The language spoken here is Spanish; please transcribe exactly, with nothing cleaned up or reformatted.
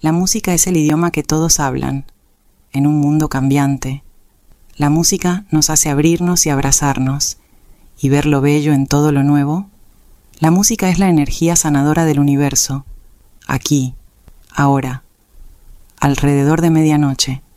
La música es el idioma que todos hablan, en un mundo cambiante. La música nos hace abrirnos y abrazarnos, y ver lo bello en todo lo nuevo. La música es la energía sanadora del universo, aquí, ahora, alrededor de medianoche.